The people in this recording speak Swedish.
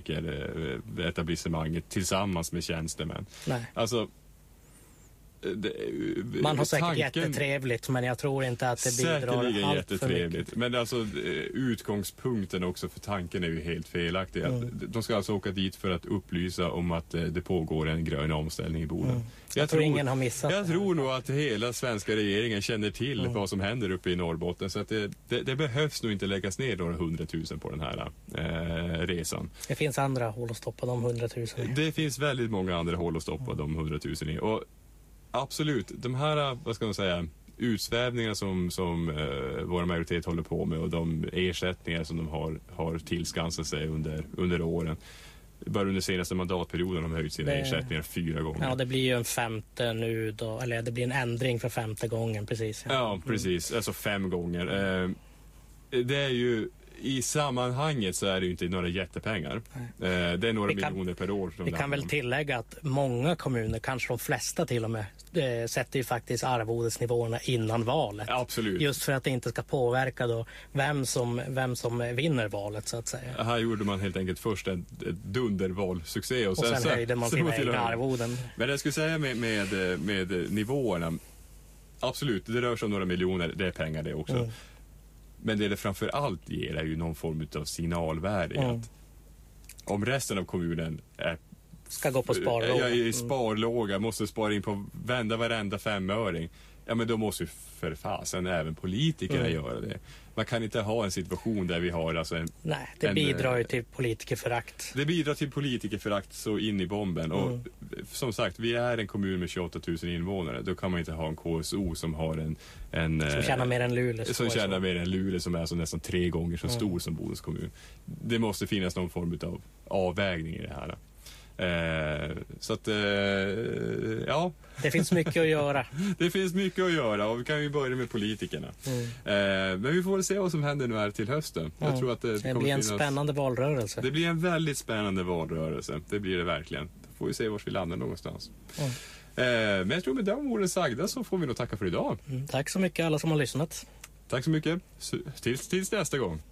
etablissemanget tillsammans med tjänstemän. Nej. Alltså, man har säkert jättetrevligt, men jag tror inte att det bidrar säkerligen allt jättetrevligt. för mycket. Men alltså, utgångspunkten också för tanken är ju helt felaktig. De ska alltså åka dit för att upplysa om att det pågår en grön omställning i Boden. Jag tror ingen har missat jag tror nog att hela svenska regeringen känner till vad som händer uppe i Norrbotten, så att det behövs nog inte läggas ner några 100 000 på den här resan. Det finns andra hål att stoppa de 100 000 i. Det finns väldigt många andra hål att stoppa de 100 000 i. Och absolut, de här, vad ska man säga, utsvävningar som vår majoritet håller på med och de ersättningar som de har tillskansat sig under åren. Bara under senaste mandatperioden har de höjt sina ersättningar 4 gånger. Ja, det blir ju en femte nu då, eller det blir en ändring för 5:e gången, precis. Ja, precis. Alltså 5 gånger. Det är ju, i sammanhanget så är det ju inte några jättepengar. Det är några miljoner per år. Vi kan väl tillägga att många kommuner, kanske de flesta till och med, sätter ju faktiskt arvodesnivåerna innan valet. Absolut. Just för att det inte ska påverka då vem som vinner valet, så att säga. Här gjorde man helt enkelt först ett dundervalsuccé och sen höjde man sina egna arvoden. Men jag skulle säga med nivåerna, absolut, det rör sig om några miljoner, det är pengar det också. Men det framför allt ger är ju någon form av signalvärde att om resten av kommunen ska gå på sparlåga. Jag är sparlåga, måste spara in på varenda 5-öring. Ja, men då måste ju för fasen även politikerna göra det. Man kan inte ha en situation där vi har alltså det bidrar ju till politikerförakt. Det bidrar till politikerförakt så in i bomben. Och som sagt, vi är en kommun med 28 000 invånare. Då kan man inte ha en KSO som har en som tjänar mer än Luleå. Som tjänar mer än Luleå, som är alltså nästan 3 gånger så stor som Bodens kommun. Det måste finnas någon form av avvägning i det här. Så att ja. Det finns mycket att göra. Det finns mycket att göra, och vi kan ju börja med politikerna. Men vi får väl se vad som händer nu här till hösten. Jag tror att det blir en spännande valrörelse. Det blir en väldigt spännande valrörelse. Det blir det verkligen. Då får vi se var vi landar någonstans. Men jag tror med de orden sagda så får vi nog tacka för idag. Tack så mycket alla som har lyssnat. Tack så mycket. Tills nästa gång.